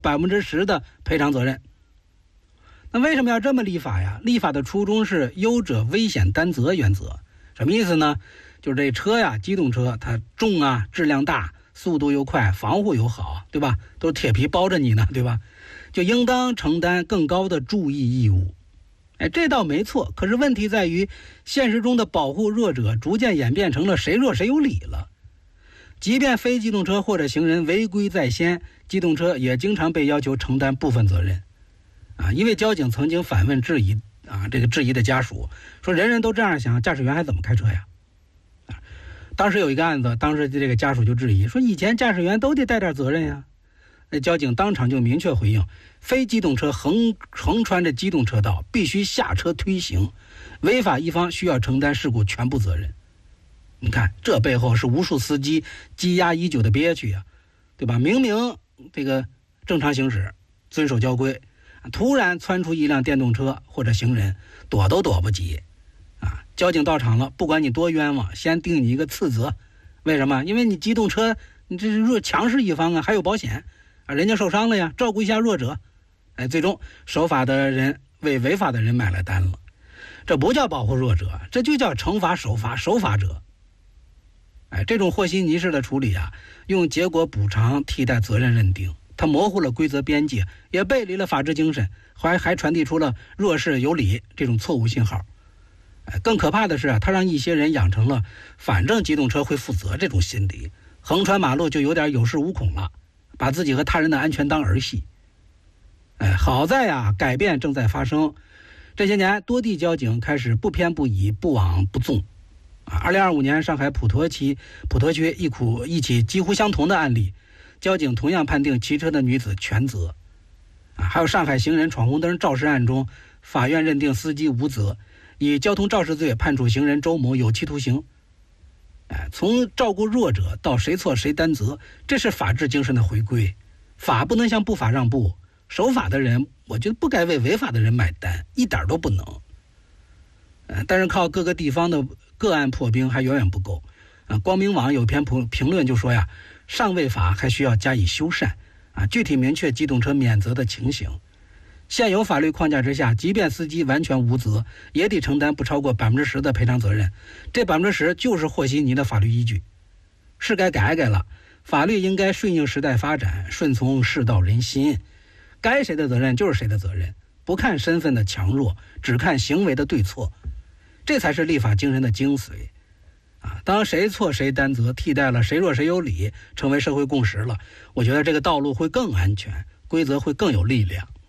10%的赔偿责任。那为什么要这么立法呀？立法的初衷是优者危险担责原则。什么意思呢？就是这车呀，机动车它重啊，质量大，速度又快，防护又好，对吧？都是铁皮包着你呢，对吧？就应当承担更高的注意义务。这倒没错，可是问题在于现实中的保护弱者逐渐演变成了谁弱谁有理了。即便非机动车或者行人违规在先，机动车也经常被要求承担部分责任。一位交警曾经反问质疑质疑的家属说：“人人都这样想，驾驶员还怎么开车呀？”当时有一个案子，当时这个家属就质疑说：“以前驾驶员都得带点责任呀。”那交警当场就明确回应：非机动车横穿着机动车道，必须下车推行，违法一方需要承担事故全部责任。你看，这背后是无数司机积压已久的憋屈呀，对吧？明明这个正常行驶，遵守交规，突然窜出一辆电动车或者行人，躲都躲不及。交警到场了，不管你多冤枉，先定你一个次责。为什么？因为你机动车，你这是强势一方啊，还有保险人家受伤了呀，照顾一下弱者。最终守法的人为违法的人买了单了。这不叫保护弱者，这就叫惩罚守法者。这种和稀泥式的处理用结果补偿替代责任认定，它模糊了规则边界，也背离了法治精神，还传递出了弱势有理这种错误信号。更可怕的是它让一些人养成了反正机动车会负责这种心理，横穿马路就有点有恃无恐了，把自己和他人的安全当儿戏。好在改变正在发生。这些年多地交警开始不偏不倚，不枉不纵。2025年上海普陀区一起几乎相同的案例，交警同样判定骑车的女子全责。还有上海行人闯红灯肇事案中，法院认定司机无责，以交通肇事罪判处行人周某有期徒刑。从照顾弱者到谁错谁担责，这是法治精神的回归。法不能向不法让步，守法的人我觉得不该为违法的人买单，一点都不能。但是靠各个地方的个案破冰还远远不够。光明网有篇评论就说上位法还需要加以修缮具体明确机动车免责的情形。现有法律框架之下，即便司机完全无责，也得承担不超过10%的赔偿责任。这10%就是和稀泥的法律依据，是该改了。法律应该顺应时代发展，顺从世道人心，该谁的责任就是谁的责任，不看身份的强弱，只看行为的对错，这才是立法精神的精髓。当谁错谁担责替代了谁弱谁有理成为社会共识了，我觉得这个道路会更安全，规则会更有力量。